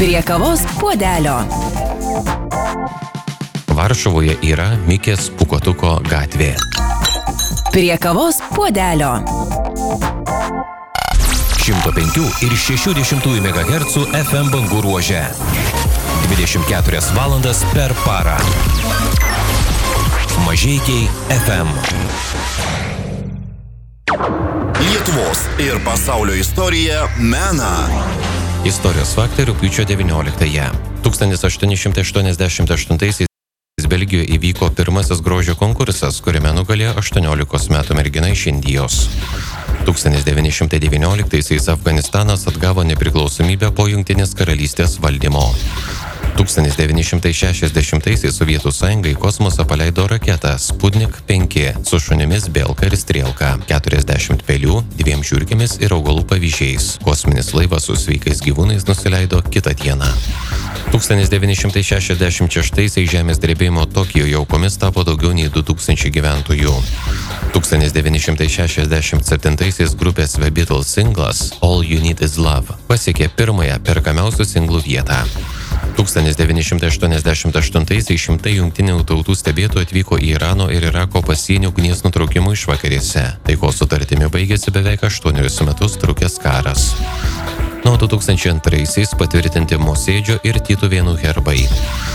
Prie kavos puodelio. Varšuvoje yra Mikės Pūkuotuko gatvė. Prie kavos puodelio. 105 ir 60 MHz FM bangų ruože. 24 valandas per parą. Mažeikiai FM. Lietuvos ir pasaulio istorija mena. Istorijos faktai rugpjūčio 19-ąją. 1888 Belgijoje įvyko pirmasis grožio konkursas, kuriame nugalėjo 18 metų mergina iš Indijos. 1919 Afganistanas atgavo nepriklausomybę po Jungtinės karalystės valdymo. 1960 Sovietų sąjunga į kosmosą paleido raketą Sputnik 5 su šunimis Belka ir Strielka, 40 pelių, 2 žiurkėmis ir augalų pavyzdžiais. Kosminis laivas su sveikais gyvūnais nusileido kitą dieną. 1966 žemės drebėjimo Tokijoje aukomis tapo daugiau nei 2000 gyventojų. 1967 grupės The Beatles singlas All You Need Is Love pasiekė pirmąją perkamiausių singlų vietą. 1988 šimtai jungtinių tautų stebėtojų atvyko į Irano ir Irako pasienio ugnies nutraukimo išvakarėse. Taikos sutartimi baigėsi beveik 8 metus trukęs karas. Nuo 2002 patvirtinti Mosėdžio ir Tytuvėnų herbai.